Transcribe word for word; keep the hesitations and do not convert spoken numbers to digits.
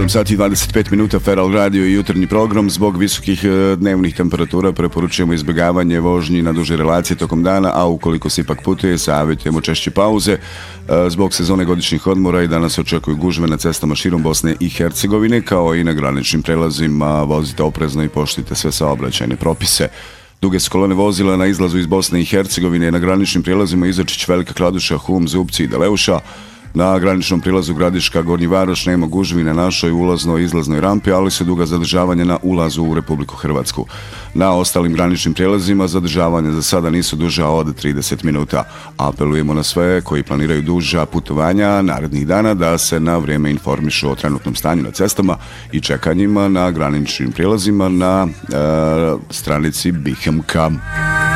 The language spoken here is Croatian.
sedam sati i dvadeset pet minuta, Feral Radio i jutarnji program. Zbog visokih dnevnih temperatura preporučujemo izbjegavanje vožnji na duže relacije tokom dana, a ukoliko se ipak putuje, savjetujemo češće pauze. Zbog sezone godišnjih odmora i danas očekuju gužve na cestama širom Bosne i Hercegovine, kao i na graničnim prelazima. Vozite oprezno i poštujte sve saobraćajne propise. Duge su kolone vozila na izlazu iz Bosne i Hercegovine, na graničnim prijelazima Izačić, Velika Kladuša, Hum, Zupci i Deleuša. Na graničnom prilazu Gradiška, Gornji Varoš nema gužvi na našoj ulaznoj i izlaznoj rampi, ali su duga zadržavanja na ulazu u Republiku Hrvatsku. Na ostalim graničnim prijelazima zadržavanja za sada nisu duža od trideset minuta. Apelujemo na sve koji planiraju duža putovanja narednih dana da se na vrijeme informišu o trenutnom stanju na cestama i čekanjima na graničnim prijelazima na e, stranici Bihemka.